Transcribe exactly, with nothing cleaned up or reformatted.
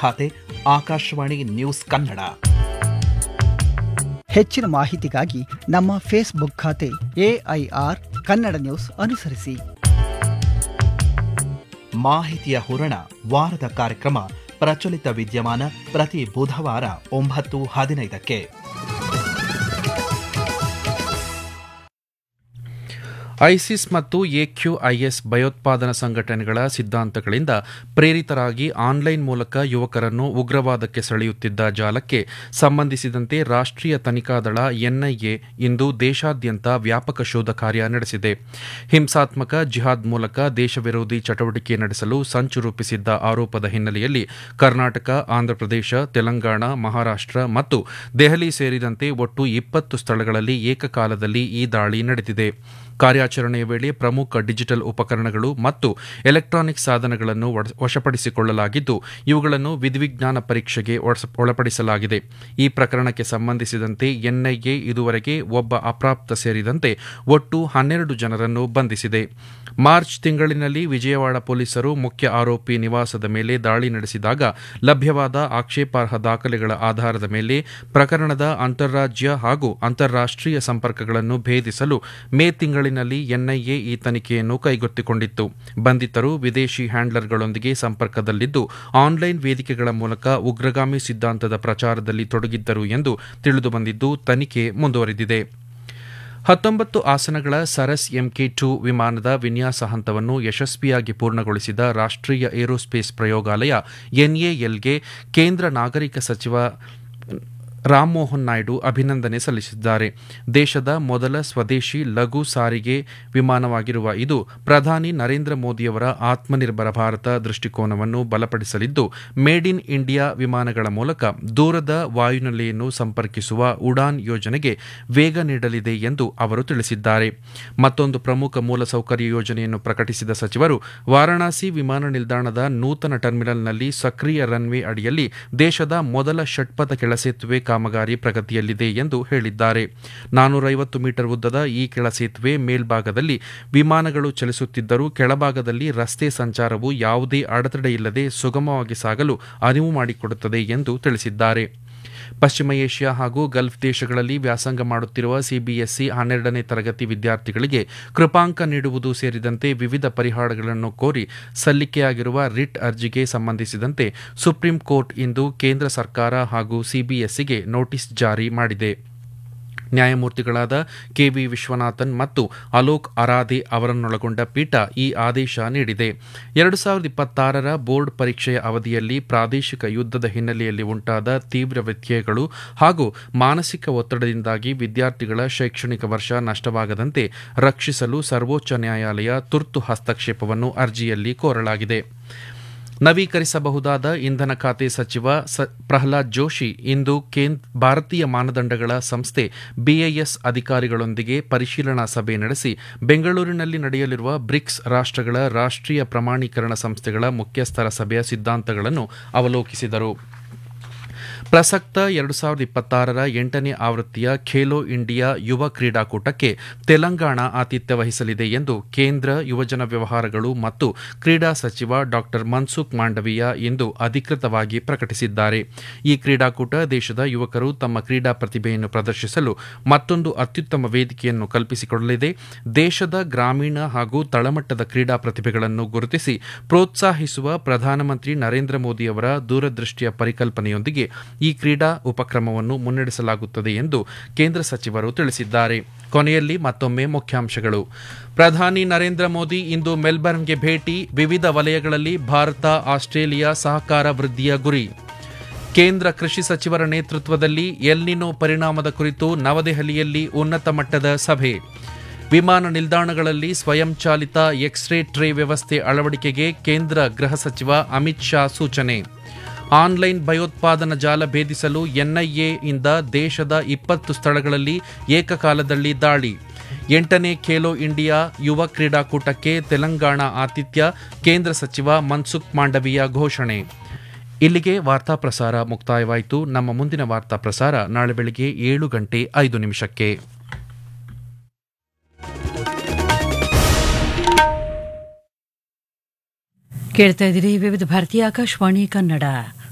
ಖಾತೆ ಆಕಾಶವಾಣಿ ನ್ಯೂಸ್ ಕನ್ನಡ. ಹೆಚ್ಚಿನ ಮಾಹಿತಿಗಾಗಿ ನಮ್ಮ ಫೇಸ್ಬುಕ್ ಖಾತೆ ಎಐಆರ್ ಕನ್ನಡ ನ್ಯೂಸ್ ಅನುಸರಿಸಿ. ಮಾಹಿತಿಯ ಹೂರಣ ವಾರದ ಕಾರ್ಯಕ್ರಮ ಪ್ರಚಲಿತ ವಿದ್ಯಮಾನ ಪ್ರತಿ ಬುಧವಾರ ಒಂಬತ್ತು ಹದಿನೈದಕ್ಕೆ. ಐಸಿಸ್ ಮತ್ತು ಎಕ್ಯುಐಎಸ್ ಭಯೋತ್ಪಾದನಾ ಸಂಘಟನೆಗಳ ಸಿದ್ಧಾಂತಗಳಿಂದ ಪ್ರೇರಿತರಾಗಿ ಆನ್ಲೈನ್ ಮೂಲಕ ಯುವಕರನ್ನು ಉಗ್ರವಾದಕ್ಕೆ ಸೆಳೆಯುತ್ತಿದ್ದ ಜಾಲಕ್ಕೆ ಸಂಬಂಧಿಸಿದಂತೆ ರಾಷ್ಟ್ರೀಯ ತನಿಖಾ ದಳ ಎನ್ಐಎ ಇಂದು ದೇಶಾದ್ಯಂತ ವ್ಯಾಪಕ ಶೋಧ ಕಾರ್ಯ ನಡೆಸಿದೆ. ಹಿಂಸಾತ್ಮಕ ಜಿಹಾದ್ ಮೂಲಕ ದೇಶ ವಿರೋಧಿ ಚಟುವಟಿಕೆ ನಡೆಸಲು ಸಂಚು ರೂಪಿಸಿದ್ದ ಆರೋಪದ ಹಿನ್ನೆಲೆಯಲ್ಲಿ ಕರ್ನಾಟಕ, ಆಂಧ್ರಪ್ರದೇಶ, ತೆಲಂಗಾಣ, ಮಹಾರಾಷ್ಟ್ರ ಮತ್ತು ದೆಹಲಿ ಸೇರಿದಂತೆ ಒಟ್ಟು ಇಪ್ಪತ್ತು ಸ್ಥಳಗಳಲ್ಲಿ ಏಕಕಾಲದಲ್ಲಿ ಈ ದಾಳಿ ನಡೆದಿದೆ. ಕಾರ್ಯಾಚರಣೆಯ ವೇಳೆ ಪ್ರಮುಖ ಡಿಜಿಟಲ್ ಉಪಕರಣಗಳು ಮತ್ತು ಎಲೆಕ್ಟ್ರಾನಿಕ್ ಸಾಧನಗಳನ್ನು ವಶಪಡಿಸಿಕೊಳ್ಳಲಾಗಿದ್ದು, ಇವುಗಳನ್ನು ವಿಧಿವಿಜ್ಞಾನ ಪರೀಕ್ಷೆಗೆ ಒಳಪಡಿಸಲಾಗಿದೆ. ಈ ಪ್ರಕರಣಕ್ಕೆ ಸಂಬಂಧಿಸಿದಂತೆ ಎನ್ಐಎ ಇದುವರೆಗೆ ಒಬ್ಬ ಅಪ್ರಾಪ್ತ ಸೇರಿದಂತೆ ಒಟ್ಟು ಹನ್ನೆರಡು ಜನರನ್ನು ಬಂಧಿಸಿದೆ. ಮಾರ್ಚ್ ತಿಂಗಳಿನಲ್ಲಿ ವಿಜಯವಾಡ ಪೊಲೀಸರು ಮುಖ್ಯ ಆರೋಪಿ ನಿವಾಸದ ಮೇಲೆ ದಾಳಿ ನಡೆಸಿದಾಗ ಲಭ್ಯವಾದ ಆಕ್ಷೇಪಾರ್ಹ ದಾಖಲೆಗಳ ಆಧಾರದ ಮೇಲೆ ಪ್ರಕರಣದ ಅಂತಾರಾಜ್ಯ ಹಾಗೂ ಅಂತಾರಾಷ್ಟ್ರೀಯ ಸಂಪರ್ಕಗಳನ್ನು ಭೇದಿಸಲು ಮೇ ತಿಂಗಳಿನಲ್ಲಿ ಎನ್ಐಎ ಈ ತನಿಖೆಯನ್ನು ಕೈಗೆತ್ತಿಕೊಂಡಿತ್ತು. ಬಂಧಿತರು ವಿದೇಶಿ ಹ್ಯಾಂಡ್ಲರ್ಗಳೊಂದಿಗೆ ಸಂಪರ್ಕದಲ್ಲಿದ್ದು ಆನ್ಲೈನ್ ವೇದಿಕೆಗಳ ಮೂಲಕ ಉಗ್ರಗಾಮಿ ಸಿದ್ಧಾಂತದ ಪ್ರಚಾರದಲ್ಲಿ ತೊಡಗಿದ್ದರು ಎಂದು ತಿಳಿದುಬಂದಿದ್ದು ತನಿಖೆ ಮುಂದುವರೆದಿದೆ. ಹತ್ತೊಂಬತ್ತು ಆಸನಗಳ ಸರಸ್ ಎಂಕೆ ಟು ವಿಮಾನದ ವಿನ್ಯಾಸ ಹಂತವನ್ನು ಯಶಸ್ವಿಯಾಗಿ ಪೂರ್ಣಗೊಳಿಸಿದ ರಾಷ್ಟ್ರೀಯ ಏರೋಸ್ಪೇಸ್ ಪ್ರಯೋಗಾಲಯ ಎನ್ಎಎಲ್ಗೆ ಕೇಂದ್ರ ನಾಗರಿಕ ಸಚಿವ ರಾಮಮೋಹನ್ ನಾಯ್ಡು ಅಭಿನಂದನೆ ಸಲ್ಲಿಸಿದ್ದಾರೆ. ದೇಶದ ಮೊದಲ ಸ್ವದೇಶಿ ಲಘು ಸಾರಿಗೆ ವಿಮಾನವಾಗಿರುವ ಇದು ಪ್ರಧಾನಿ ನರೇಂದ್ರ ಮೋದಿಯವರ ಆತ್ಮನಿರ್ಭರ ಭಾರತ ದೃಷ್ಟಿಕೋನವನ್ನು ಬಲಪಡಿಸಲಿದ್ದು, ಮೇಡ್ ಇನ್ ಇಂಡಿಯಾ ವಿಮಾನಗಳ ಮೂಲಕ ದೂರದ ವಾಯುನೆಲೆಯನ್ನು ಸಂಪರ್ಕಿಸುವ ಉಡಾನ್ ಯೋಜನೆಗೆ ವೇಗ ನೀಡಲಿದೆ ಎಂದು ಅವರು ತಿಳಿಸಿದ್ದಾರೆ. ಮತ್ತೊಂದು ಪ್ರಮುಖ ಮೂಲಸೌಕರ್ಯ ಯೋಜನೆಯನ್ನು ಪ್ರಕಟಿಸಿದ ಸಚಿವರು ವಾರಾಣಸಿ ವಿಮಾನ ನಿಲ್ದಾಣದ ನೂತನ ಟರ್ಮಿನಲ್ನಲ್ಲಿ ಸಕ್ರಿಯ ರನ್ವೇ ಅಡಿಯಲ್ಲಿ ದೇಶದ ಮೊದಲ ಷಟ್ಪಥ ಕೆಳಸೇತುವೆ ಕಾಮಗಾರಿ ಪ್ರಗತಿಯಲ್ಲಿದೆ ಎಂದು ಹೇಳಿದ್ದಾರೆ. ನಾನೂರೈವತ್ತು ಮೀಟರ್ ಉದ್ದದ ಈ ಕೆಳಸೇತುವೆ ಮೇಲ್ಭಾಗದಲ್ಲಿ ವಿಮಾನಗಳು ಚಲಿಸುತ್ತಿದ್ದರೂ ಕೆಳಭಾಗದಲ್ಲಿ ರಸ್ತೆ ಸಂಚಾರವು ಯಾವುದೇ ಅಡೆತಡೆಯಿಲ್ಲದೆ ಸುಗಮವಾಗಿ ಸಾಗಲು ಅನುವು ಮಾಡಿಕೊಡುತ್ತದೆ ಎಂದು ತಿಳಿಸಿದ್ದಾರೆ. ಪಶ್ಚಿಮ ಏಷ್ಯಾ ಹಾಗೂ ಗಲ್ಫ್ ದೇಶಗಳಲ್ಲಿ ವ್ಯಾಸಂಗ ಮಾಡುತ್ತಿರುವ ಸಿಬಿಎಸ್ಇ ಹನ್ನೆರಡನೇ ತರಗತಿ ವಿದ್ಯಾರ್ಥಿಗಳಿಗೆ ಕೃಪಾಂಕ ನೀಡುವುದು ಸೇರಿದಂತೆ ವಿವಿಧ ಪರಿಹಾರಗಳನ್ನು ಕೋರಿ ಸಲ್ಲಿಕೆಯಾಗಿರುವ ರಿಟ್ ಅರ್ಜಿಗೆ ಸಂಬಂಧಿಸಿದಂತೆ ಸುಪ್ರೀಂ ಕೋರ್ಟ್ ಇಂದು ಕೇಂದ್ರ ಸರ್ಕಾರ ಹಾಗೂ ಸಿಬಿಎಸ್ಇಗೆ ನೋಟಿಸ್ ಜಾರಿ ಮಾಡಿದೆ. ನ್ಯಾಯಮೂರ್ತಿಗಳಾದ ಕೆವಿ ವಿಶ್ವನಾಥನ್ ಮತ್ತು ಅಲೋಕ್ ಅರಾಧೆ ಅವರನ್ನೊಳಗೊಂಡ ಪೀಠ ಈ ಆದೇಶ ನೀಡಿದೆ. ಎರಡು ಸಾವಿರದ ಇಪ್ಪತ್ತಾರರ ಬೋರ್ಡ್ ಪರೀಕ್ಷೆಯ ಅವಧಿಯಲ್ಲಿ ಪ್ರಾದೇಶಿಕ ಯುದ್ಧದ ಹಿನ್ನೆಲೆಯಲ್ಲಿ ಉಂಟಾದ ತೀವ್ರ ವ್ಯತ್ಯಯಗಳು ಹಾಗೂ ಮಾನಸಿಕ ಒತ್ತಡದಿಂದಾಗಿ ವಿದ್ಯಾರ್ಥಿಗಳ ಶೈಕ್ಷಣಿಕ ವರ್ಷ ನಷ್ಟವಾಗದಂತೆ ರಕ್ಷಿಸಲು ಸರ್ವೋಚ್ಚ ನ್ಯಾಯಾಲಯ ತುರ್ತು ಹಸ್ತಕ್ಷೇಪವನ್ನು ಅರ್ಜಿಯಲ್ಲಿ ಕೋರಲಾಗಿದೆ. ನವೀಕರಿಸಬಹುದಾದ ಇಂಧನ ಖಾತೆ ಸಚಿವ ಪ್ರಹ್ಲಾದ್ ಜೋಶಿ ಇಂದು ಭಾರತೀಯ ಮಾನದಂಡಗಳ ಸಂಸ್ಥೆ ಬಿಐಎಸ್ ಅಧಿಕಾರಿಗಳೊಂದಿಗೆ ಪರಿಶೀಲನಾ ಸಭೆ ನಡೆಸಿ ಬೆಂಗಳೂರಿನಲ್ಲಿ ನಡೆಯಲಿರುವ ಬ್ರಿಕ್ಸ್ ರಾಷ್ಟ್ರಗಳ ರಾಷ್ಟ್ರೀಯ ಪ್ರಮಾಣೀಕರಣ ಸಂಸ್ಥೆಗಳ ಮುಖ್ಯಸ್ಥರ ಸಭೆಯ ಸಿದ್ಧಾಂತಗಳನ್ನು ಅವಲೋಕಿಸಿದರು. ಪ್ರಸಕ್ತ ಎರಡು ಸಾವಿರದ ಇಪ್ಪತ್ತಾರರ ಎಂಟನೇ ಆವೃತ್ತಿಯ ಖೇಲೋ ಇಂಡಿಯಾ ಯುವ ಕ್ರೀಡಾಕೂಟಕ್ಕೆ ತೆಲಂಗಾಣ ಆತಿಥ್ಯ ವಹಿಸಲಿದೆ ಎಂದು ಕೇಂದ್ರ ಯುವಜನ ವ್ಯವಹಾರಗಳು ಮತ್ತು ಕ್ರೀಡಾ ಸಚಿವ ಡಾ ಮನ್ಸುಖ್ ಮಾಂಡವೀಯ ಇಂದು ಅಧಿಕೃತವಾಗಿ ಪ್ರಕಟಿಸಿದ್ದಾರೆ. ಈ ಕ್ರೀಡಾಕೂಟ ದೇಶದ ಯುವಕರು ತಮ್ಮ ಕ್ರೀಡಾ ಪ್ರತಿಭೆಯನ್ನು ಪ್ರದರ್ಶಿಸಲು ಮತ್ತೊಂದು ಅತ್ಯುತ್ತಮ ವೇದಿಕೆಯನ್ನು ಕಲ್ಪಿಸಿಕೊಡಲಿದೆ. ದೇಶದ ಗ್ರಾಮೀಣ ಹಾಗೂ ತಳಮಟ್ಟದ ಕ್ರೀಡಾ ಪ್ರತಿಭೆಗಳನ್ನು ಗುರುತಿಸಿ ಪ್ರೋತ್ಸಾಹಿಸುವ ಪ್ರಧಾನಮಂತ್ರಿ ನರೇಂದ್ರ ಮೋದಿಯವರ ದೂರದೃಷ್ಟಿಯ ಪರಿಕಲ್ಪನೆಯೊಂದಿಗೆ ಈ ಕ್ರೀಡಾ ಉಪಕ್ರಮವನ್ನು ಮುನ್ನಡೆಸಲಾಗುತ್ತದೆ ಎಂದು ಕೇಂದ್ರ ಸಚಿವರು ತಿಳಿಸಿದ್ದಾರೆ. ಕೊನೆಯಲ್ಲಿ ಮತ್ತೊಮ್ಮೆ ಮುಖ್ಯಾಂಶಗಳು. ಪ್ರಧಾನಿ ನರೇಂದ್ರ ಮೋದಿ ಇಂದು ಮೆಲ್ಬರ್ನ್ಗೆ ಭೇಟಿ, ವಿವಿಧ ವಲಯಗಳಲ್ಲಿ ಭಾರತ ಆಸ್ಟ್ರೇಲಿಯಾ ಸಹಕಾರ ವೃದ್ಧಿಯ ಗುರಿ. ಕೇಂದ್ರ ಕೃಷಿ ಸಚಿವರ ನೇತೃತ್ವದಲ್ಲಿ ಎಲ್ನಿನೋ ಪರಿಣಾಮದ ಕುರಿತು ನವದೆಹಲಿಯಲ್ಲಿ ಉನ್ನತ ಮಟ್ಟದ ಸಭೆ. ವಿಮಾನ ನಿಲ್ದಾಣಗಳಲ್ಲಿ ಸ್ವಯಂಚಾಲಿತ ಎಕ್ಸ್ರೇ ಟ್ರೇ ವ್ಯವಸ್ಥೆ ಅಳವಡಿಕೆಗೆ ಕೇಂದ್ರ ಗೃಹ ಸಚಿವ ಅಮಿತ್ ಶಾ ಸೂಚನೆ. ಆನ್ಲೈನ್ ಭಯೋತ್ಪಾದನಾ ಜಾಲ ಭೇದಿಸಲು ಎನ್ಐಎ ಇಂದ ದೇಶದ ಇಪ್ಪತ್ತು ಸ್ಥಳಗಳಲ್ಲಿ ಏಕಕಾಲದಲ್ಲಿ ದಾಳಿ. ಎಂಟನೇ ಖೇಲೋ ಇಂಡಿಯಾ ಯುವ ಕ್ರೀಡಾಕೂಟಕ್ಕೆ ತೆಲಂಗಾಣ ಆತಿಥ್ಯ, ಕೇಂದ್ರ ಸಚಿವ ಮನ್ಸುಖ್ ಮಾಂಡವೀಯ ಘೋಷಣೆ. ಇಲ್ಲಿಗೆ ವಾರ್ತಾ ಪ್ರಸಾರ ಮುಕ್ತಾಯವಾಯಿತು. ನಮ್ಮ ಮುಂದಿನ ವಾರ್ತಾ ಪ್ರಸಾರ ನಾಳೆ ಬೆಳಗ್ಗೆ ಏಳು ಗಂಟೆ ಐದು ನಿಮಿಷಕ್ಕೆ. ಕೇಳ್ತಾ ಇದ್ದೀರಿ ವಿವಿಧ ಭಾರತೀಯ ಆಕಾಶವಾಣಿ ಕನ್ನಡ.